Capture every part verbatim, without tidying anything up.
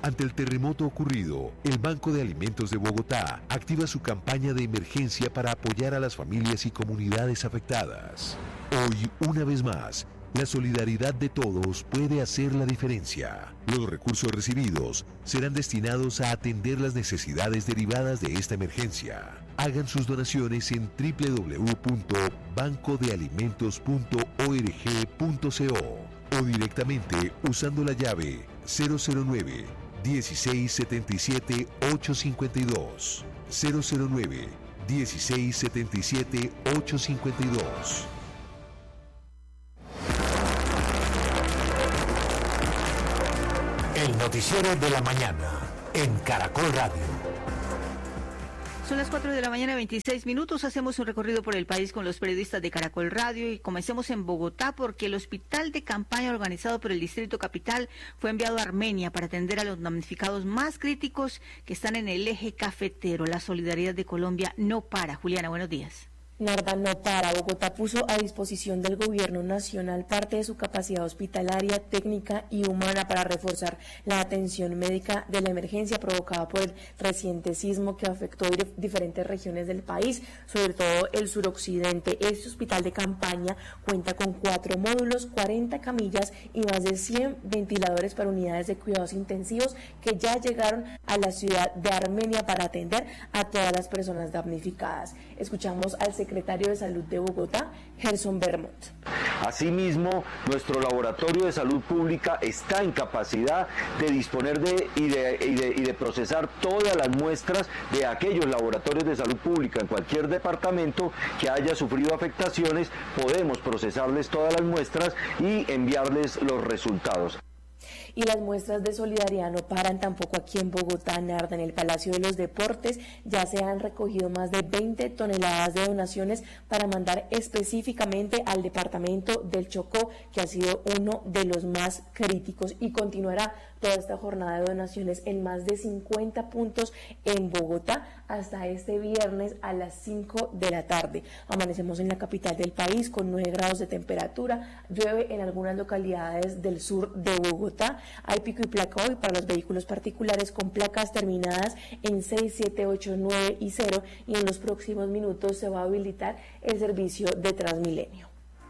Ante el terremoto ocurrido, el Banco de Alimentos de Bogotá activa su campaña de emergencia para apoyar a las familias y comunidades afectadas. Hoy, una vez más, la solidaridad de todos puede hacer la diferencia. Los recursos recibidos serán destinados a atender las necesidades derivadas de esta emergencia. Hagan sus donaciones en doble u doble u doble u punto banco de alimentos punto org punto co o directamente usando la llave cero cero nueve, dieciséis setenta y siete, ochocientos cincuenta y dos. cero cero nueve, dieciséis setenta y siete, ochocientos cincuenta y dos. El noticiero de la mañana en Caracol Radio. Son las cuatro de la mañana, veintiséis minutos. Hacemos un recorrido por el país con los periodistas de Caracol Radio y comencemos en Bogotá porque el hospital de campaña organizado por el Distrito Capital fue enviado a Armenia para atender a los damnificados más críticos que están en el eje cafetero. La solidaridad de Colombia no para. Juliana, buenos días. Narda no para. Bogotá puso a disposición del gobierno nacional parte de su capacidad hospitalaria, técnica y humana para reforzar la atención médica de la emergencia provocada por el reciente sismo que afectó diferentes regiones del país, sobre todo el suroccidente. Este hospital de campaña cuenta con cuatro módulos, cuarenta camillas y más de cien ventiladores para unidades de cuidados intensivos que ya llegaron a la ciudad de Armenia para atender a todas las personas damnificadas. Escuchamos al secretario de Salud de Bogotá, Gerson Bermont. Asimismo, nuestro laboratorio de salud pública está en capacidad de disponer de y, de y de y de procesar todas las muestras de aquellos laboratorios de salud pública en cualquier departamento que haya sufrido afectaciones. Podemos procesarles todas las muestras y enviarles los resultados. Y las muestras de solidaridad no paran tampoco aquí en Bogotá, Narda. En el Palacio de los Deportes ya se han recogido más de veinte toneladas de donaciones para mandar específicamente al departamento del Chocó, que ha sido uno de los más críticos, y continuará toda esta jornada de donaciones en más de cincuenta puntos en Bogotá hasta este viernes a las cinco de la tarde. Amanecemos en la capital del país con nueve grados de temperatura, llueve en algunas localidades del sur de Bogotá. Hay pico y placa hoy para los vehículos particulares con placas terminadas en seis, siete, ocho, nueve y cero, y en los próximos minutos se va a habilitar el servicio de Transmilenio.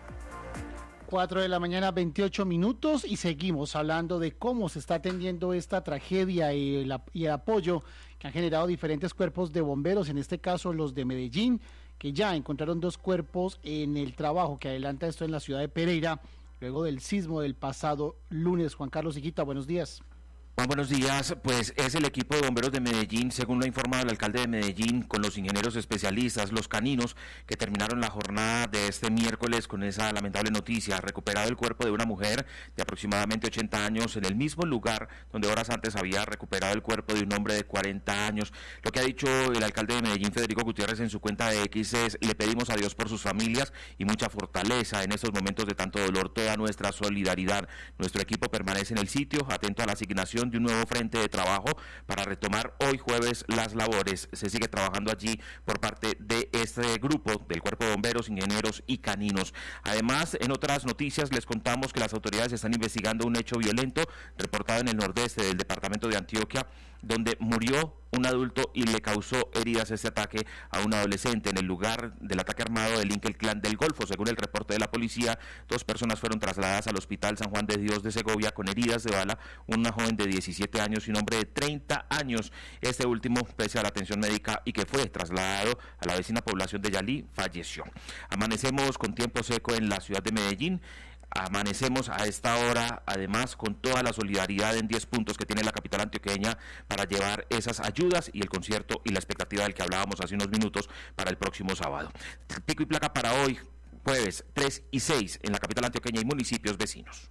cuatro de la mañana, veintiocho minutos, y seguimos hablando de cómo se está atendiendo esta tragedia y el, y el apoyo que han generado diferentes cuerpos de bomberos, en este caso los de Medellín, que ya encontraron dos cuerpos en el trabajo que adelanta esto en la ciudad de Pereira, luego del sismo del pasado lunes. Juan Carlos Higuita, buenos días. Juan, buenos días. Pues es el equipo de bomberos de Medellín, según lo ha informado el alcalde de Medellín, con los ingenieros especialistas, los caninos, que terminaron la jornada de este miércoles con esa lamentable noticia. Recuperado el cuerpo de una mujer de aproximadamente ochenta años en el mismo lugar donde horas antes había recuperado el cuerpo de un hombre de cuarenta años. Lo que ha dicho el alcalde de Medellín, Federico Gutiérrez, en su cuenta de X es: le pedimos a Dios por sus familias y mucha fortaleza en estos momentos de tanto dolor, toda nuestra solidaridad. Nuestro equipo permanece en el sitio, atento a la asignación de un nuevo frente de trabajo para retomar hoy jueves las labores. Se sigue trabajando allí por parte de este grupo del Cuerpo de Bomberos, ingenieros y caninos. Además, en otras noticias les contamos que las autoridades están investigando un hecho violento reportado en el nordeste del departamento de Antioquia, donde murió un adulto y le causó heridas este ataque a un adolescente. En el lugar del ataque armado delinque el Clan del Golfo. Según el reporte de la policía, dos personas fueron trasladadas al Hospital San Juan de Dios de Segovia con heridas de bala, una joven de diecisiete años y un hombre de treinta años. Este último, pese a la atención médica y que fue trasladado a la vecina población de Yalí, falleció. Amanecemos con tiempo seco en la ciudad de Medellín. Amanecemos a esta hora, además, con toda la solidaridad en diez puntos que tiene la capital antioqueña para llevar esas ayudas y el concierto y la expectativa del que hablábamos hace unos minutos para el próximo sábado. Pico y placa para hoy, jueves tres y seis, en la capital antioqueña y municipios vecinos.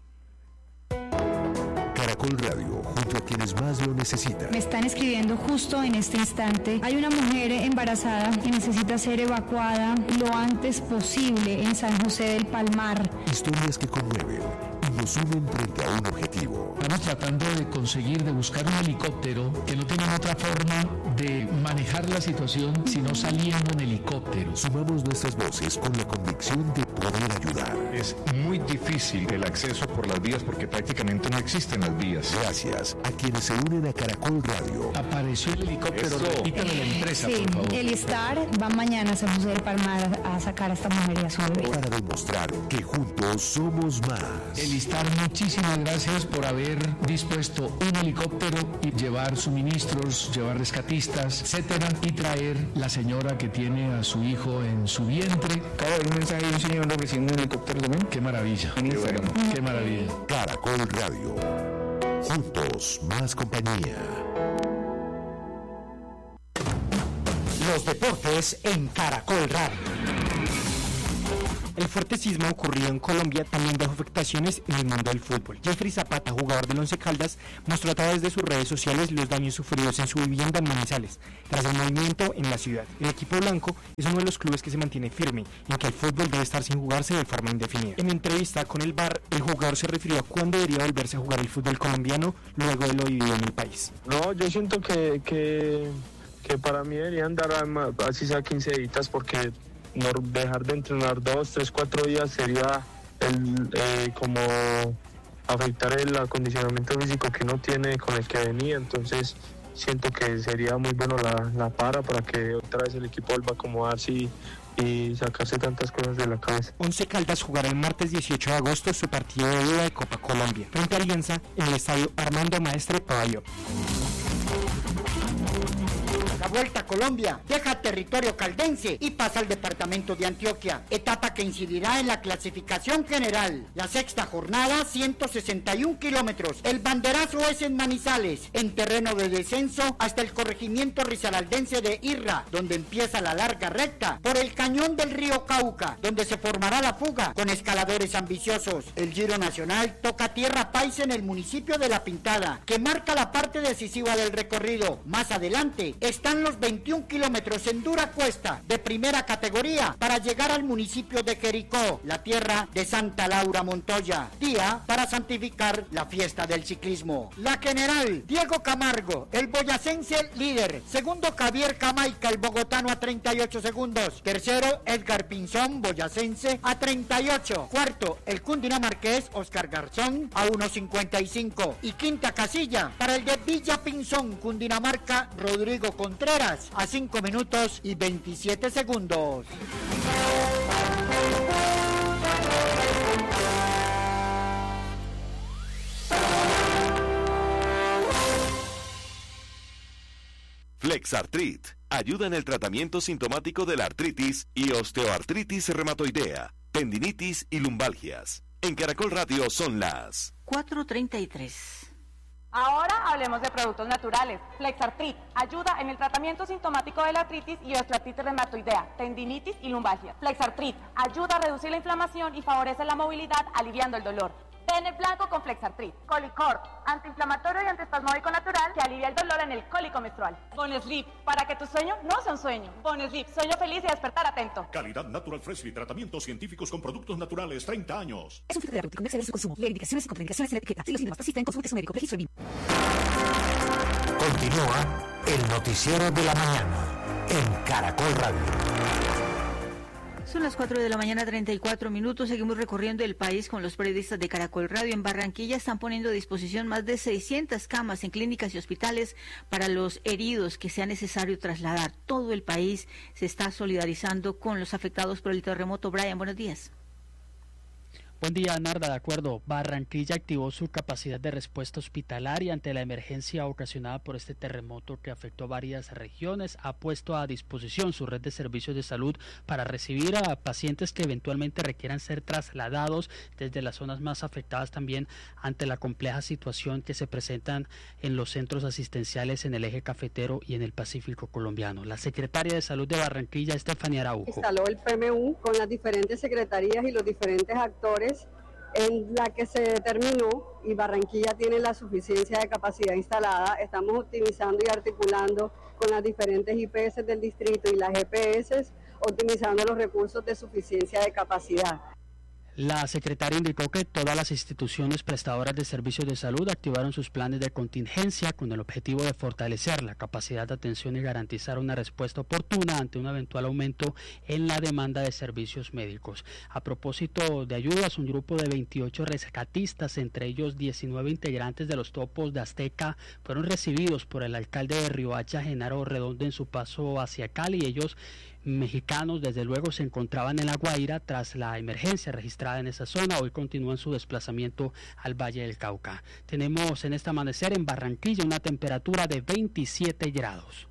Caracol Radio, junto a quienes más lo necesitan. Me están escribiendo justo en este instante. Hay una mujer embarazada que necesita ser evacuada lo antes posible en San José del Palmar. Historias que conmueven y nos unen frente a un objetivo. Estamos tratando de conseguir, de buscar un helicóptero que no tienen otra forma de manejar la situación sino saliendo en helicóptero. Sumamos nuestras voces con la convicción de poder ayudar. Es muy difícil el acceso por las vías porque prácticamente no existen las vías. Gracias a quienes se unen a Caracol Radio. Apareció el helicóptero, repítame la empresa, sí, por favor. El Star va mañana a San José del Palmar a sacar a esta mujer y a su bebé. Para demostrar que juntos somos más. El Star, muchísimas gracias por haber dispuesto un helicóptero y llevar suministros, llevar rescatistas, etcétera, y traer la señora que tiene a su hijo en su vientre. Acaba de ver un mensaje de un señor ofreciendo un helicóptero también. Qué maravilla. Qué, bueno. Qué maravilla. Caracol Radio. Juntos, más compañía. Los deportes en Caracol Radio. El fuerte sismo ocurrido en Colombia también dejó afectaciones en el mundo del fútbol. Jeffrey Zapata, jugador del Once Caldas, mostró a través de sus redes sociales los daños sufridos en su vivienda en Manizales, tras el movimiento en la ciudad. El equipo blanco es uno de los clubes que se mantiene firme en que el fútbol debe estar sin jugarse de forma indefinida. En entrevista con el V A R, el jugador se refirió a cuándo debería volverse a jugar el fútbol colombiano luego de lo vivido en el país. No, yo siento que, que, que para mí deberían dar así sea quince días porque no dejar de entrenar dos, tres, cuatro días sería el, eh, como afectar el acondicionamiento físico que uno tiene con el que venía, entonces siento que sería muy bueno la, la para para que otra vez el equipo vuelva a acomodarse y, y sacarse tantas cosas de la cabeza. Once Caldas jugará el martes dieciocho de agosto su partido de ida de Copa Colombia frente a Alianza en el estadio Armando Maestre Pabellón. La Vuelta a Colombia deja territorio caldense y pasa al departamento de Antioquia, etapa que incidirá en la clasificación general. La sexta jornada, ciento sesenta y un kilómetros. El banderazo es en Manizales, en terreno de descenso hasta el corregimiento risaraldense de Irra, donde empieza la larga recta, por el cañón del río Cauca, donde se formará la fuga con escaladores ambiciosos. El Giro Nacional toca tierra paisa en el municipio de La Pintada, que marca la parte decisiva del recorrido. Más adelante están los veintiún kilómetros en dura cuesta de primera categoría para llegar al municipio de Jericó, la tierra de Santa Laura Montoya, día para santificar la fiesta del ciclismo. La general, Diego Camargo, el boyacense líder. Segundo, Javier Camaica, el bogotano, a treinta y ocho segundos. Tercero, Edgar Pinzón, boyacense, a treinta y ocho. Cuarto, el cundinamarqués, Oscar Garzón, a uno cincuenta y cinco. Y quinta casilla para el de Villa Pinzón, Cundinamarca, Rodrigo Contreras, a cinco minutos y veintisiete segundos. Flexartrit ayuda en el tratamiento sintomático de la artritis y osteoartritis reumatoidea, tendinitis y lumbalgias. En Caracol Radio son las cuatro treinta y tres. Ahora hablemos de productos naturales. Flexartrit ayuda en el tratamiento sintomático de la artritis y osteoartritis reumatoidea, tendinitis y lumbalgia. Flexartrit ayuda a reducir la inflamación y favorece la movilidad, aliviando el dolor. Pene blanco con Flexartrit. Colicort, antiinflamatorio y antiespasmódico natural que alivia el dolor en el cólico menstrual. Bonesleep, para que tu sueño no sea un sueño. Bonesleep, sueño feliz y despertar atento. Calidad Natural Freshly, tratamientos científicos con productos naturales, treinta años. Es un filtro terapéutico, no exceder su consumo. Lee indicaciones y contraindicaciones en la etiqueta. Si los síntomas persisten, consulte a su médico. Registro B I M. Continúa el noticiero de la mañana en Caracol Radio. Son las cuatro de la mañana, treinta y cuatro minutos. Seguimos recorriendo el país con los periodistas de Caracol Radio. En Barranquilla están poniendo a disposición más de seiscientas camas en clínicas y hospitales para los heridos que sea necesario trasladar. Todo el país se está solidarizando con los afectados por el terremoto. Brian, buenos días. Buen día, Narda. De acuerdo, Barranquilla activó su capacidad de respuesta hospitalaria ante la emergencia ocasionada por este terremoto que afectó a varias regiones. Ha puesto a disposición su red de servicios de salud para recibir a pacientes que eventualmente requieran ser trasladados desde las zonas más afectadas, también ante la compleja situación que se presentan en los centros asistenciales en el eje cafetero y en el Pacífico colombiano. La secretaria de Salud de Barranquilla, Estefanía Araujo. Instaló el P M U con las diferentes secretarías y los diferentes actores en la que se determinó, y Barranquilla tiene la suficiencia de capacidad instalada. Estamos optimizando y articulando con las diferentes I P S del distrito y las G P S, optimizando los recursos de suficiencia de capacidad. La secretaria indicó que todas las instituciones prestadoras de servicios de salud activaron sus planes de contingencia con el objetivo de fortalecer la capacidad de atención y garantizar una respuesta oportuna ante un eventual aumento en la demanda de servicios médicos. A propósito de ayudas, un grupo de veintiocho rescatistas, entre ellos diecinueve integrantes de los Topos de Azteca, fueron recibidos por el alcalde de Riohacha, Genaro Redondo, en su paso hacia Cali. Ellos, mexicanos, desde luego se encontraban en La Guaira tras la emergencia registrada en esa zona. Hoy continúan su desplazamiento al Valle del Cauca. Tenemos en este amanecer en Barranquilla una temperatura de veintisiete grados.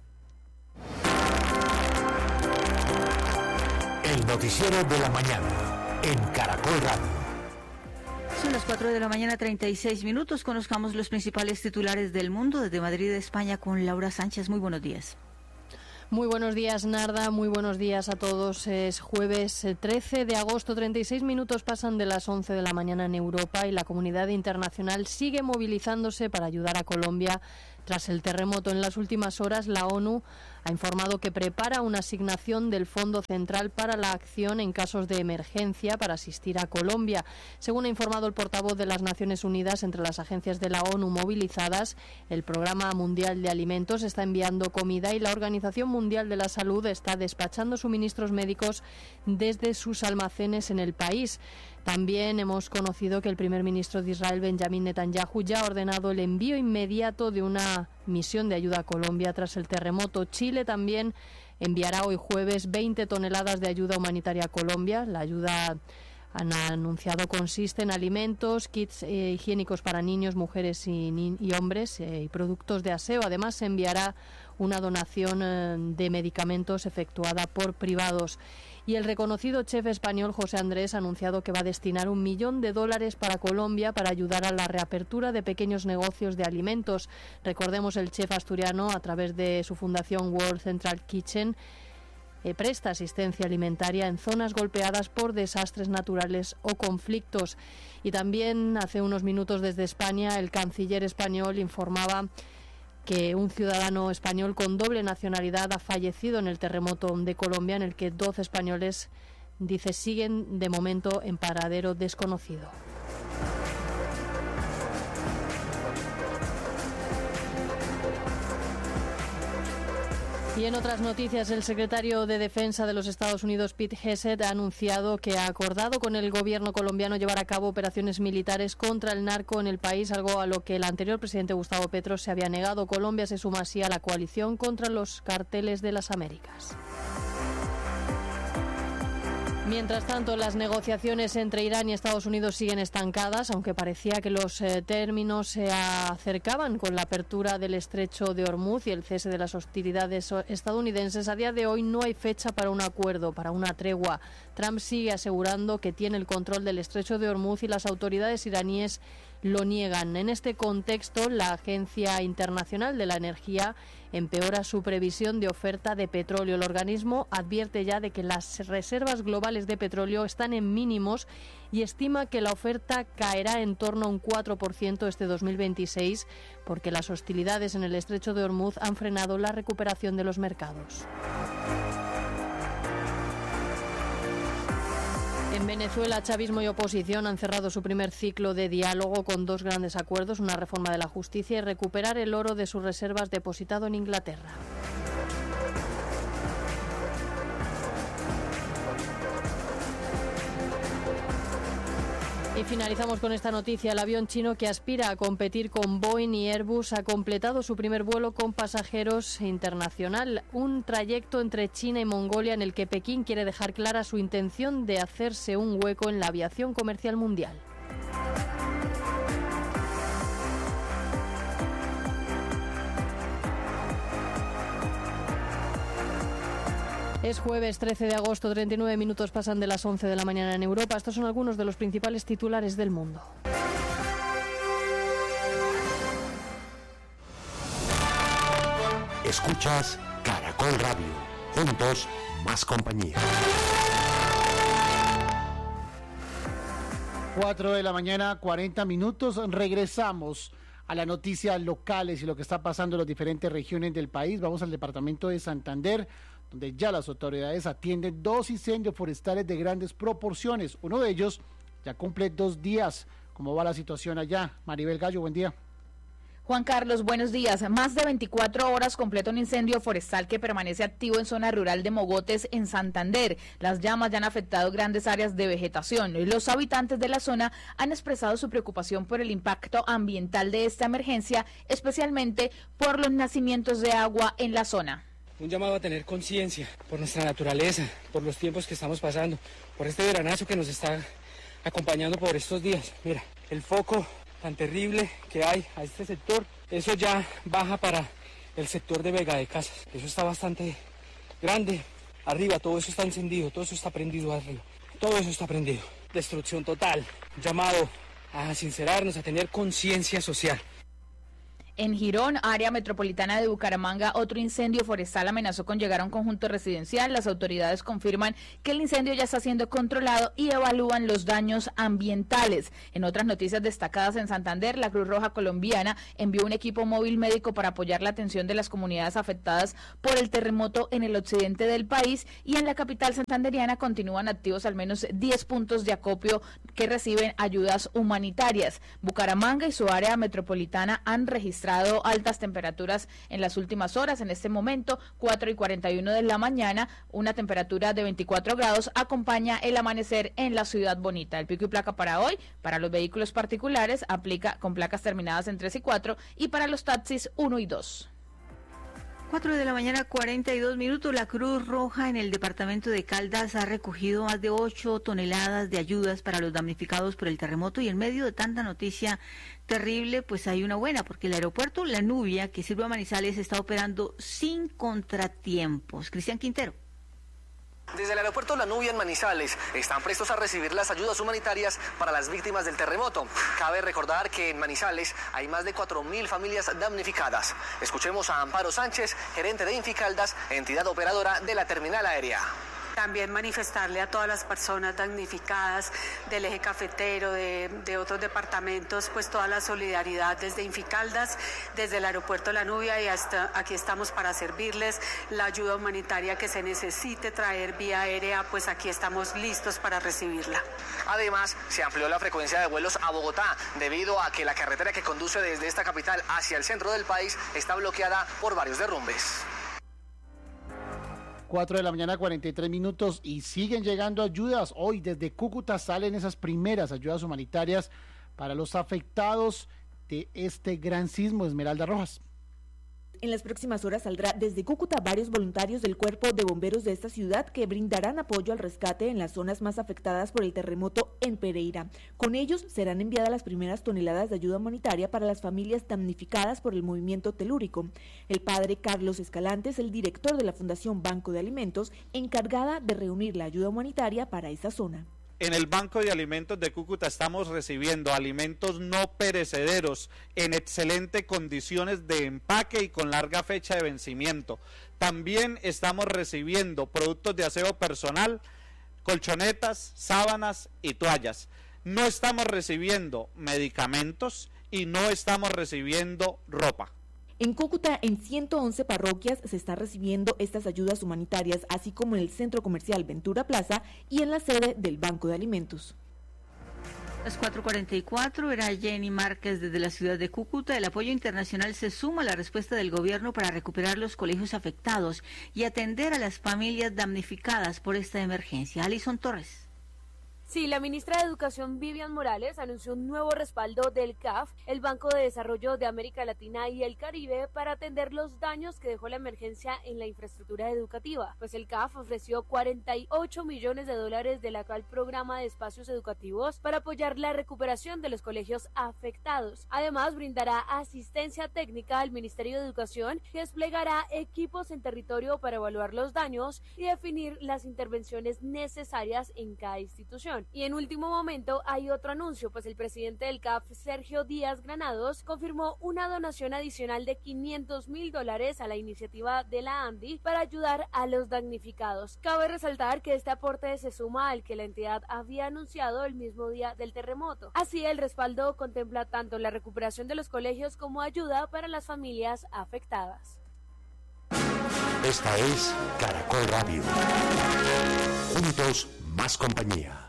El noticiero de la mañana en Caracol Radio. Son las cuatro de la mañana, treinta y seis minutos. Conozcamos los principales titulares del mundo desde Madrid, España, con Laura Sánchez. Muy buenos días. Muy buenos días, Narda. Muy buenos días a todos. Es jueves trece de agosto. treinta y seis minutos pasan de las once de la mañana en Europa y la comunidad internacional sigue movilizándose para ayudar a Colombia. Tras el terremoto en las últimas horas, la ONU ha informado que prepara una asignación del Fondo Central para la Acción en casos de emergencia para asistir a Colombia. Según ha informado el portavoz de las Naciones Unidas, entre las agencias de la ONU movilizadas, el Programa Mundial de Alimentos está enviando comida y la Organización Mundial de la Salud está despachando suministros médicos desde sus almacenes en el país. También hemos conocido que el primer ministro de Israel, Benjamín Netanyahu, ya ha ordenado el envío inmediato de una misión de ayuda a Colombia tras el terremoto. Chile también enviará hoy jueves veinte toneladas de ayuda humanitaria a Colombia. La ayuda, han anunciado, consiste en alimentos, kits eh, higiénicos para niños, mujeres y, ni y hombres eh, y productos de aseo. Además, se enviará una donación eh, de medicamentos efectuada por privados. Y el reconocido chef español José Andrés ha anunciado que va a destinar un millón de dólares para Colombia para ayudar a la reapertura de pequeños negocios de alimentos. Recordemos, el chef asturiano, a través de su fundación World Central Kitchen, eh, presta asistencia alimentaria en zonas golpeadas por desastres naturales o conflictos. Y también hace unos minutos desde España, el canciller español informaba que un ciudadano español con doble nacionalidad ha fallecido en el terremoto de Colombia, en el que doce españoles, dice, siguen de momento en paradero desconocido. Y en otras noticias, el secretario de Defensa de los Estados Unidos, Pete Hegseth, ha anunciado que ha acordado con el gobierno colombiano llevar a cabo operaciones militares contra el narco en el país, algo a lo que el anterior presidente Gustavo Petro se había negado. Colombia se suma así a la coalición contra los carteles de las Américas. Mientras tanto, las negociaciones entre Irán y Estados Unidos siguen estancadas, aunque parecía que los eh, términos se acercaban con la apertura del estrecho de Hormuz y el cese de las hostilidades estadounidenses. A día de hoy no hay fecha para un acuerdo, para una tregua. Trump sigue asegurando que tiene el control del estrecho de Hormuz y las autoridades iraníes lo niegan. En este contexto, la Agencia Internacional de la Energía empeora su previsión de oferta de petróleo. El organismo advierte ya de que las reservas globales de petróleo están en mínimos y estima que la oferta caerá en torno a un cuatro por ciento este dos mil veintiséis, porque las hostilidades en el estrecho de Hormuz han frenado la recuperación de los mercados. En Venezuela, chavismo y oposición han cerrado su primer ciclo de diálogo con dos grandes acuerdos: una reforma de la justicia y recuperar el oro de sus reservas depositado en Inglaterra. Y finalizamos con esta noticia. El avión chino que aspira a competir con Boeing y Airbus ha completado su primer vuelo con pasajeros internacional, un trayecto entre China y Mongolia en el que Pekín quiere dejar clara su intención de hacerse un hueco en la aviación comercial mundial. Es jueves trece de agosto, treinta y nueve minutos pasan de las once de la mañana en Europa. Estos son algunos de los principales titulares del mundo. Escuchas Caracol Radio. Juntos, más compañía. cuatro de la mañana, cuarenta minutos. Regresamos a las noticias locales y lo que está pasando en las diferentes regiones del país. Vamos al departamento de Santander, donde ya las autoridades atienden dos incendios forestales de grandes proporciones. Uno de ellos ya cumple dos días. ¿Cómo va la situación allá? Maribel Gallo, buen día. Juan Carlos, buenos días. Más de veinticuatro horas completa un incendio forestal que permanece activo en zona rural de Mogotes, en Santander. Las llamas ya han afectado grandes áreas de vegetación. Los habitantes de la zona han expresado su preocupación por el impacto ambiental de esta emergencia, especialmente por los nacimientos de agua en la zona. Un llamado a tener conciencia por nuestra naturaleza, por los tiempos que estamos pasando, por este veranazo que nos está acompañando por estos días. Mira, el foco tan terrible que hay a este sector, eso ya baja para el sector de Vega de Casas. Eso está bastante grande. Arriba todo eso está encendido, todo eso está prendido arriba. Todo eso está prendido. Destrucción total. Llamado a sincerarnos, a tener conciencia social. En Girón, área metropolitana de Bucaramanga, otro incendio forestal amenazó con llegar a un conjunto residencial. Las autoridades confirman que el incendio ya está siendo controlado y evalúan los daños ambientales. En otras noticias destacadas en Santander, la Cruz Roja Colombiana envió un equipo móvil médico para apoyar la atención de las comunidades afectadas por el terremoto en el occidente del país, y en la capital santanderiana continúan activos al menos diez puntos de acopio que reciben ayudas humanitarias. Bucaramanga y su área metropolitana han registrado altas temperaturas en las últimas horas. En este momento, cuatro y cuarenta y uno de la mañana, una temperatura de veinticuatro grados acompaña el amanecer en la ciudad bonita. El pico y placa para hoy, para los vehículos particulares, aplica con placas terminadas en tres y cuatro, y para los taxis uno y dos. cuatro de la mañana, cuarenta y dos minutos. La Cruz Roja en el departamento de Caldas ha recogido más de ocho toneladas de ayudas para los damnificados por el terremoto, y en medio de tanta noticia terrible, pues hay una buena, porque el aeropuerto La Nubia, que sirve a Manizales, está operando sin contratiempos. Cristian Quintero. Desde el aeropuerto La Nubia en Manizales están prestos a recibir las ayudas humanitarias para las víctimas del terremoto. Cabe recordar que en Manizales hay más de cuatro mil familias damnificadas. Escuchemos a Amparo Sánchez, gerente de Inficaldas, entidad operadora de la terminal aérea. También manifestarle a todas las personas damnificadas del eje cafetero, de, de otros departamentos, pues toda la solidaridad desde Inficaldas, desde el aeropuerto La Nubia, y hasta aquí estamos para servirles la ayuda humanitaria que se necesite traer vía aérea, pues aquí estamos listos para recibirla. Además, se amplió la frecuencia de vuelos a Bogotá debido a que la carretera que conduce desde esta capital hacia el centro del país está bloqueada por varios derrumbes. cuatro de la mañana, cuarenta y tres minutos, y siguen llegando ayudas. Hoy desde Cúcuta salen esas primeras ayudas humanitarias para los afectados de este gran sismo. Esmeralda Rojas. En las próximas horas saldrá desde Cúcuta varios voluntarios del Cuerpo de Bomberos de esta ciudad que brindarán apoyo al rescate en las zonas más afectadas por el terremoto en Pereira. Con ellos serán enviadas las primeras toneladas de ayuda humanitaria para las familias damnificadas por el movimiento telúrico. El padre Carlos Escalante es el director de la Fundación Banco de Alimentos, encargada de reunir la ayuda humanitaria para esa zona. En el Banco de Alimentos de Cúcuta estamos recibiendo alimentos no perecederos en excelentes condiciones de empaque y con larga fecha de vencimiento. También estamos recibiendo productos de aseo personal, colchonetas, sábanas y toallas. No estamos recibiendo medicamentos y no estamos recibiendo ropa. En Cúcuta, en ciento once parroquias se están recibiendo estas ayudas humanitarias, así como en el Centro Comercial Ventura Plaza y en la sede del Banco de Alimentos. Las cuatro cuarenta y cuatro, era Jenny Márquez desde la ciudad de Cúcuta. El apoyo internacional se suma a la respuesta del gobierno para recuperar los colegios afectados y atender a las familias damnificadas por esta emergencia. Alison Torres. Sí, la ministra de Educación, Vivian Morales, anunció un nuevo respaldo del C A F, el Banco de Desarrollo de América Latina y el Caribe, para atender los daños que dejó la emergencia en la infraestructura educativa. Pues el C A F ofreció cuarenta y ocho millones de dólares del actual programa de espacios educativos para apoyar la recuperación de los colegios afectados. Además, brindará asistencia técnica al Ministerio de Educación, que desplegará equipos en territorio para evaluar los daños y definir las intervenciones necesarias en cada institución. Y en último momento hay otro anuncio, pues el presidente del C A F, Sergio Díaz Granados, confirmó una donación adicional de quinientos mil dólares a la iniciativa de la ANDI para ayudar a los damnificados. Cabe resaltar que este aporte se suma al que la entidad había anunciado el mismo día del terremoto. Así, el respaldo contempla tanto la recuperación de los colegios como ayuda para las familias afectadas. Esta es Caracol Radio. Juntos, más compañía.